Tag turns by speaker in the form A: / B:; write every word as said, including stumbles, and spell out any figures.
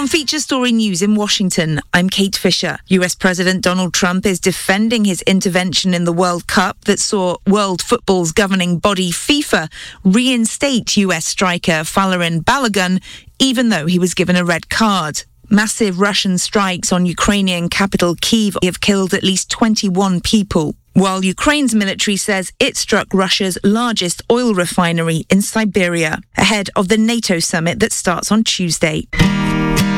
A: Feature Story News in Washington, I'm Kate Fisher. U S President Donald Trump is defending his intervention in the World Cup that saw world football's governing body FIFA reinstate U S striker Folarin Balogun, even though he was given a red card. Massive Russian strikes on Ukrainian capital Kyiv have killed at least twenty-one people, while Ukraine's military says it struck Russia's largest oil refinery in Siberia, ahead of the NATO summit that starts on Tuesday.